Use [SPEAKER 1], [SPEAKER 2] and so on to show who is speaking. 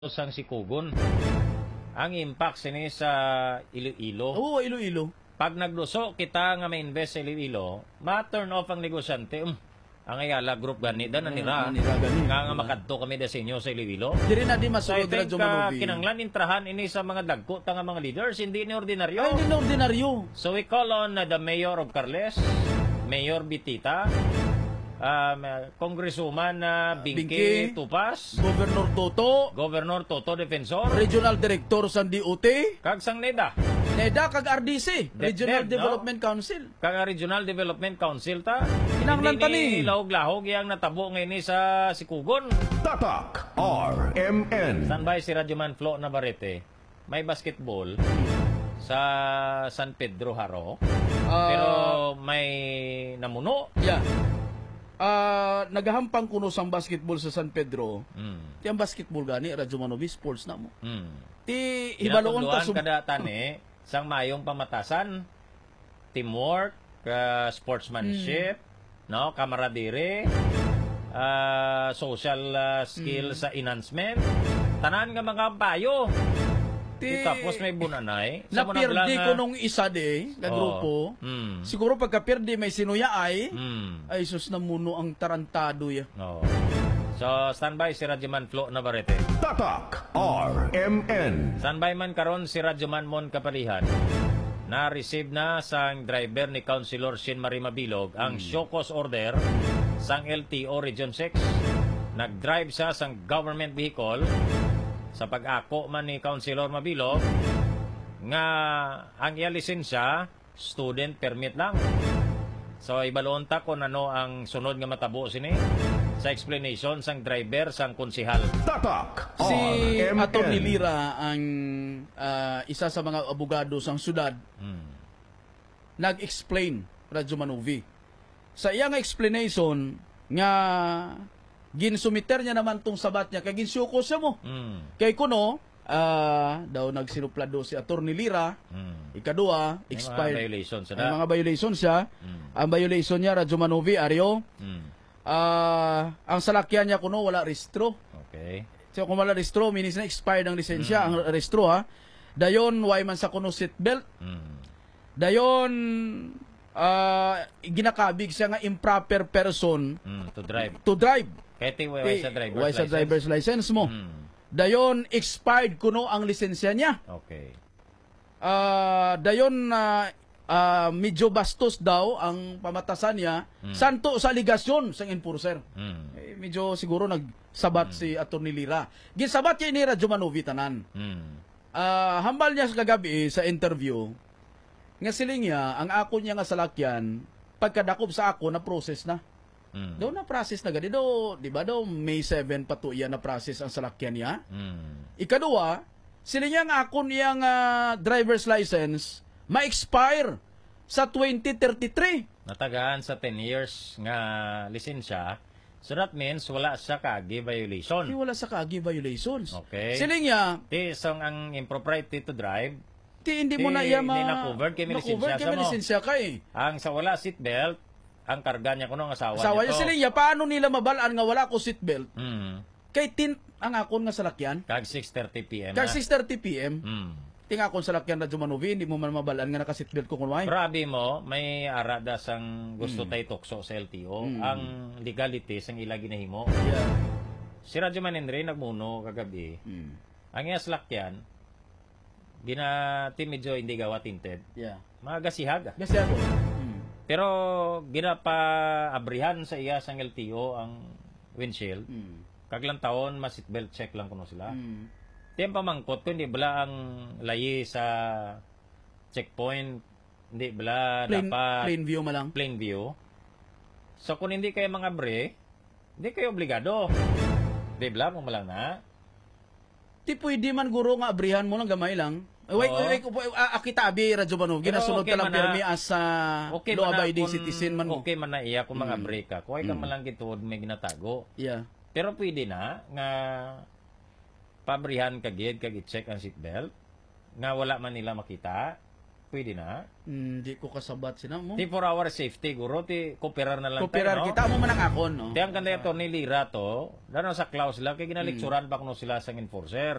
[SPEAKER 1] sang Sikugon. Ang impact sini sa Iloilo.
[SPEAKER 2] Oo, Iloilo.
[SPEAKER 1] Pag nagduso kita nga ma-invest sa Iloilo, ma-turn off ang negosyante. Ang Ayala Group gani da nanira. Nga makadto kami da sa inyo sa Iloilo.
[SPEAKER 2] Diri na di
[SPEAKER 1] So I
[SPEAKER 2] masulod
[SPEAKER 1] think
[SPEAKER 2] Radyo Manovi.
[SPEAKER 1] kinanglan intrahan ini sa mga dagko ta nga mga leaders, hindi ni ordinaryo.
[SPEAKER 2] Ay, hindi na ordinaryo.
[SPEAKER 1] So we call on the Mayor of Carles, Mayor Bitita, Congresswoman Binky
[SPEAKER 2] Binky,
[SPEAKER 1] Tupas,
[SPEAKER 2] Governor Toto,
[SPEAKER 1] Governor Toto Defensor,
[SPEAKER 2] Regional Director sa DOT,
[SPEAKER 1] kag sang NEDA,
[SPEAKER 2] NEDA kag RDC, Regional
[SPEAKER 1] no?
[SPEAKER 2] Development Council.
[SPEAKER 1] kag Regional Development Council ta.
[SPEAKER 2] Kinanglan
[SPEAKER 1] Hindi
[SPEAKER 2] tani.
[SPEAKER 1] ni lahog-lahog yang natabo ngayon sa Sikugon.
[SPEAKER 3] Tatak RMN.
[SPEAKER 1] Standby si Radyoman Flo Navarrete. May basketball sa San Pedro Haro. Pero may namuno.
[SPEAKER 2] Yeah. Nagahampang kuno sang basketball sa San Pedro. Ti ang basketball gani Radyo Manovi sports na mo. Ti hibaloon ta
[SPEAKER 1] kada tani sang mayong pamatasan, teamwork, sportsmanship, no, camaraderie, social skills sa enhancement. Tanan nga mga payo. Tapos may bunanay. Sa
[SPEAKER 2] napirdi ko nung isa na grupo. Siguro pagka-pirdi may sinuya ay sus na muno ang tarantado ya.
[SPEAKER 1] So, standby si Radyoman Flo Navarrete.
[SPEAKER 3] Tatak RMN.
[SPEAKER 1] Standby man karon si Radyoman Mon Kapalihan. Na-receive na sang driver ni Councilor Shin Marie Mabilog ang show cause order sang LTO Region 6. Nag-drive siya sang government vehicle sa pag-ako man ni Councilor Mabilog nga ang iya lisensya student permit lang. So ibaloon ta kung ano ang sunod nga matabo sini sa explanation sang driver sang konsihal.
[SPEAKER 3] Tatak
[SPEAKER 2] Si
[SPEAKER 3] RMN.
[SPEAKER 2] Atty. Lira ang isa sa mga abogado sang syudad. Nag-explain Radyo Manovi. Sa iyang explanation nga ginsumiter niya naman tong sabat niya kay ginsyuko siya mo. Kay kuno daw nagsinuplado si Atty. Lira. Ikadua, expired.
[SPEAKER 1] Mga violations
[SPEAKER 2] May mga violations siya. Ang violation niya Radyo Manovi Aryo. Ang salakyan niya kuno wala rehistro.
[SPEAKER 1] Okay.
[SPEAKER 2] So kung wala rehistro, minis na expired ang lisensya, ang rehistro ha. Dayon way man sa kuno seatbelt. Dayon ginakabig siya nga improper person
[SPEAKER 1] To drive.
[SPEAKER 2] to drive.
[SPEAKER 1] Kaya tiwaway sa driver's
[SPEAKER 2] Way sa
[SPEAKER 1] license.
[SPEAKER 2] driver's license mo. Dayon expired kuno ang lisensya niya.
[SPEAKER 1] Okay.
[SPEAKER 2] Dayon medyo bastos daw ang pamatasan niya santo sa aligasyon sang enforcer. Medyo siguro nagsabat si Atty. Lira. Ginsabat kay ni Radyo Manovi tanan. Hambal niya sa kagabi sa interview nga siling niya ang ako niya nga salakyan pagkadakop sa ako na process na. Daw na process na gani daw, di ba daw May 7 pa to na process ang salakyan niya. Ikadua, sila niya nga ako niyang driver's license ma-expire sa 2033.
[SPEAKER 1] Natagaan sa 10 years nga lisensya. So that means wala sa kagi violation.
[SPEAKER 2] Di wala sa kagi violations.
[SPEAKER 1] Okay.
[SPEAKER 2] Sila niya,
[SPEAKER 1] Ti isang ang impropriety to drive,
[SPEAKER 2] hindi mo na iya
[SPEAKER 1] hindi na-covered kay may lisensya sa mo.
[SPEAKER 2] lisensya ka eh.
[SPEAKER 1] Ang sa wala seatbelt, ang karga niya kuno ang asawa
[SPEAKER 2] Sawa
[SPEAKER 1] niya
[SPEAKER 2] niya
[SPEAKER 1] to.
[SPEAKER 2] sila niya, paano nila mabalaan nga wala ko seatbelt? Kay tint ang akon nga salakyan.
[SPEAKER 1] Kag 6:30 PM.
[SPEAKER 2] Kag 6:30 PM. Tinga akon salakyan na Jumanovi, hindi mo man mabalaan nga naka-seatbelt ko kunway.
[SPEAKER 1] Grabe mo, may arada sang gusto tay tukso sa LTO. Ang legality sang ila ginahimo.
[SPEAKER 2] Yeah.
[SPEAKER 1] Si Radyo Manindre nagmuno kagabi. Ang iya salakyan, ginati medyo hindi gawa tinted.
[SPEAKER 2] Yeah.
[SPEAKER 1] Magasihaga.
[SPEAKER 2] Kasi ako.
[SPEAKER 1] Pero ginapa-abrihan sa iya sang LTO ang windshield. Kaglang taon, ma-seatbelt check lang kuno sila. Tiyang pamangkot ko, hindi bala ang layi sa checkpoint, hindi bala dapat
[SPEAKER 2] Plain view malang.
[SPEAKER 1] plain view. So kung hindi kayo mga bre, hindi kayo obligado. Hindi bala, kung malang na.
[SPEAKER 2] Ti pwede man guro nga abrihan mo lang gamay lang. Akita abi Radyo Manovi, ginasunod
[SPEAKER 1] okay
[SPEAKER 2] ka lang
[SPEAKER 1] man na.
[SPEAKER 2] pirmi as law-abiding citizen man mo.
[SPEAKER 1] Okay man na iya kung mga bre ka. Kung ay ka malang gituod may ginatago.
[SPEAKER 2] Yeah.
[SPEAKER 1] Pero pwede na nga pabrihan kagid kag i-check ang seatbelt nga wala man nila makita pwede na.
[SPEAKER 2] Hindi ko kasabat sina mo.
[SPEAKER 1] Ti for our safety, guro, ti kooperar na lang
[SPEAKER 2] Kooperar
[SPEAKER 1] tayo, no?
[SPEAKER 2] kita mo man ang akon, no.
[SPEAKER 1] Ti ang kanda Atty. Lira to, dano sa clause lang, kay ginaliksuran pa kuno sila sang enforcer.